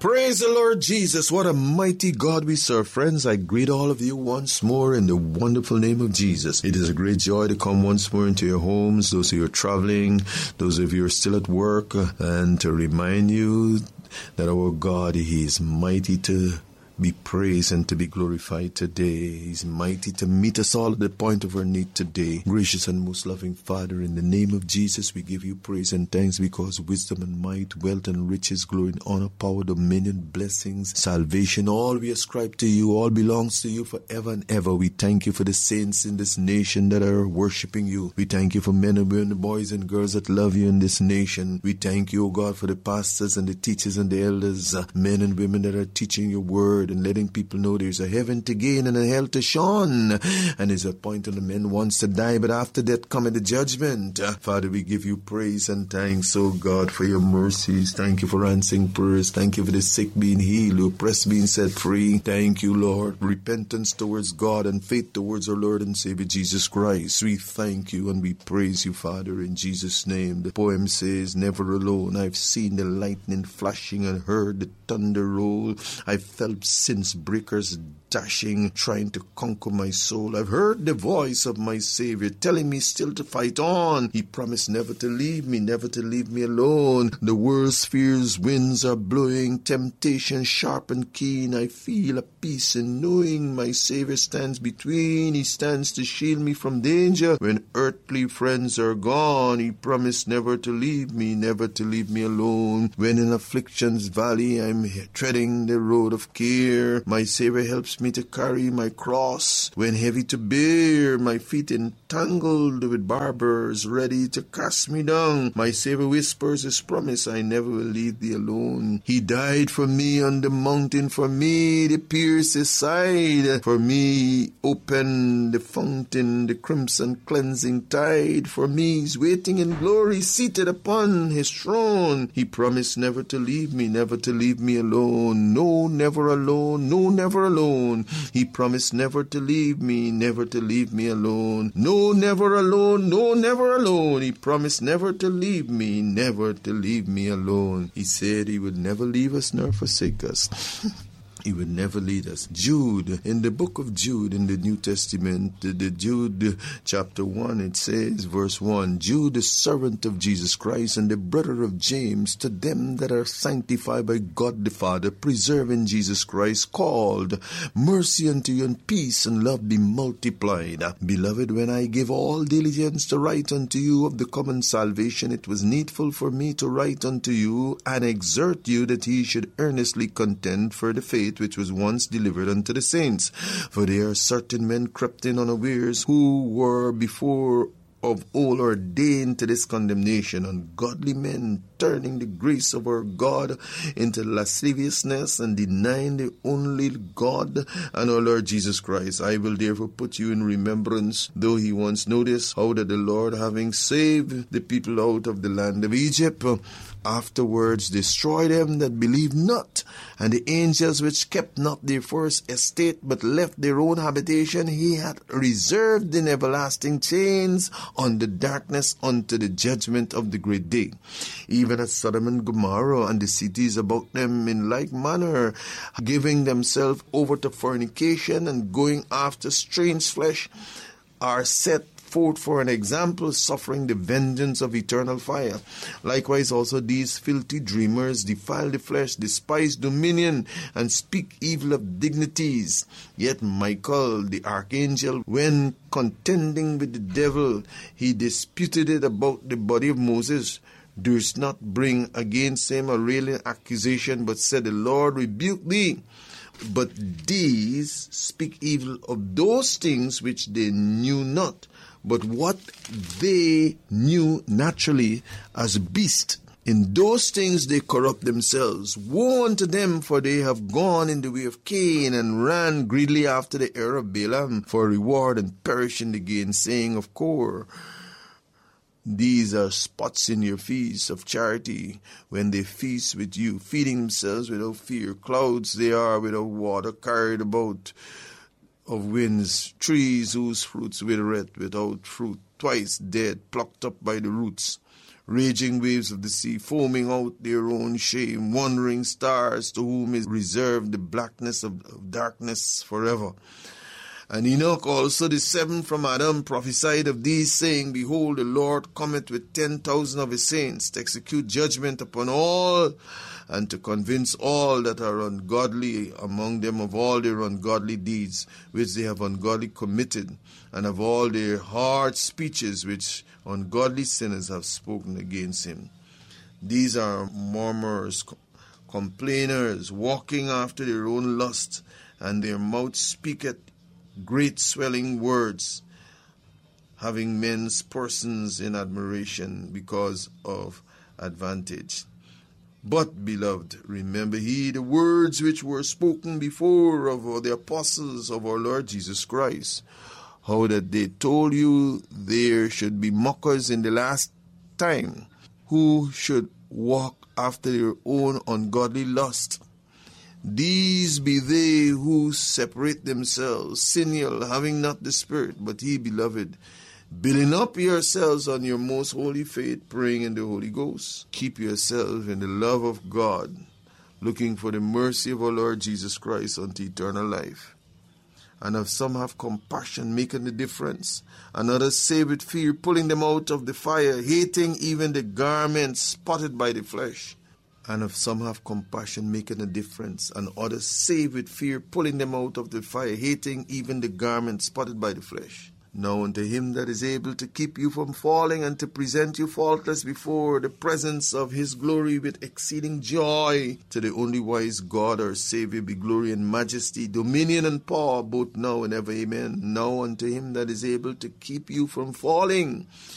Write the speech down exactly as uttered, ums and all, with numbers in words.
Praise the Lord Jesus. What a mighty God we serve. Friends, I greet all of you once more in the wonderful name of Jesus. It is a great joy to come once more into your homes, those of you who are traveling, those of you who are still at work, and to remind you that our God, He is mighty to be praised and to be glorified today. He's mighty to meet us all at the point of our need today. Gracious and most loving Father, in the name of Jesus, we give you praise and thanks because wisdom and might, wealth and riches, glory and honor, power, dominion, blessings, salvation, all we ascribe to you, all belongs to you forever and ever. We thank you for the saints in this nation that are worshiping you. We thank you for men and women, boys and girls that love you in this nation. We thank you, O God, for the pastors and the teachers and the elders, uh, men and women that are teaching your word and letting people know there's a heaven to gain and a hell to shun, and there's a point when the man wants to die, but after that cometh the judgment. Uh, Father, we give you praise and thanks, oh God, for your mercies. Thank you for answering prayers. Thank you for the sick being healed, the oppressed being set free. Thank you, Lord. Repentance towards God and faith towards our Lord and Savior Jesus Christ. We thank you and we praise you, Father, in Jesus' name. The poem says, never alone. I've seen the lightning flashing and heard the thunder roll. I've felt since breakers dashing, trying to conquer my soul. I've heard the voice of my Savior telling me still to fight on. He promised never to leave me, never to leave me alone. The world's fierce winds are blowing, temptation sharp and keen. I feel a peace in knowing my Savior stands between. He stands to shield me from danger. When earthly friends are gone, He promised never to leave me, never to leave me alone. When in affliction's valley I'm treading the road of care, my Savior helps me to carry my cross. When heavy to bear, my feet entangled with barbers, ready to cast me down, my Savior whispers His promise, I never will leave thee alone. He died for me on the mountain, for me to pierce His side, for me open the fountain, the crimson cleansing tide, for me He's waiting in glory, seated upon His throne. He promised never to leave me, never to leave me alone. No, never alone, no, never alone. He promised never to leave me, never to leave me alone. No, never alone, no, never alone. He promised never to leave me, never to leave me alone. He said He would never leave us nor forsake us. He would never lead us. Jude, in the book of Jude in the New Testament, the, the Jude chapter one, it says, verse one, Jude, the servant of Jesus Christ and the brother of James, to them that are sanctified by God the Father, preserved in Jesus Christ, called, mercy unto you and peace and love be multiplied. Beloved, when I give all diligence to write unto you of the common salvation, it was needful for me to write unto you and exhort you that ye should earnestly contend for the faith which was once delivered unto the saints. For there are certain men crept in unawares, who were before of old ordained to this condemnation, ungodly men, turning the grace of our God into lasciviousness and denying the only God and our Lord Jesus Christ. I will therefore put you in remembrance, though He once noticed how that the Lord, having saved the people out of the land of Egypt, afterwards destroyed them that believed not, and the angels which kept not their first estate, but left their own habitation, He hath reserved in everlasting chains on the darkness unto the judgment of the great day. Even as Sodom and Gomorrah and the cities about them in like manner, giving themselves over to fornication and going after strange flesh, are set forth for an example, suffering the vengeance of eternal fire. Likewise also these filthy dreamers defile the flesh, despise dominion, and speak evil of dignities. Yet Michael the archangel, when contending with the devil, he disputed it about the body of Moses, durst not bring against him a railing accusation, but said, the Lord rebuke thee. But these speak evil of those things which they knew not, but what they knew naturally as beasts. In those things they corrupt themselves. Woe unto them, for they have gone in the way of Cain, and ran greedily after the heir of Balaam for reward, and perished in the gainsaying of Kor. These are spots in your feast of charity, when they feast with you, feeding themselves without fear. Clouds they are without water, carried about of winds, trees whose fruits withereth without fruit, twice dead, plucked up by the roots. raging waves of the sea, foaming out their own shame, wandering stars to whom is reserved the blackness of, of darkness forever. And Enoch also, the seventh from Adam, prophesied of these, saying, Behold, the Lord cometh with ten thousand of his saints, to execute judgment upon all, and to convince all that are ungodly among them of all their ungodly deeds, which they have ungodly committed, and of all their hard speeches, which ungodly sinners have spoken against him. These are murmurers, complainers, walking after their own lust, and their mouth speaketh great swelling words, having men's persons in admiration because of advantage. But, beloved, remember ye the words which were spoken before of the apostles of our Lord Jesus Christ, how that they told you there should be mockers in the last time, who should walk after their own ungodly lust. These be they who separate themselves, sensual, having not the Spirit, but ye, beloved, building up yourselves on your most holy faith, praying in the Holy Ghost. Keep yourselves in the love of God, looking for the mercy of our Lord Jesus Christ unto eternal life. And if some have compassion, making the difference, and others save with fear, pulling them out of the fire, hating even the garments spotted by the flesh. And if some have compassion, making a difference, and others save with fear, pulling them out of the fire, hating even the garment spotted by the flesh. Now unto him that is able to keep you from falling, and to present you faultless before the presence of his glory with exceeding joy, to the only wise God our Saviour be glory and majesty, dominion and power, both now and ever. Amen. Now unto him that is able to keep you from falling,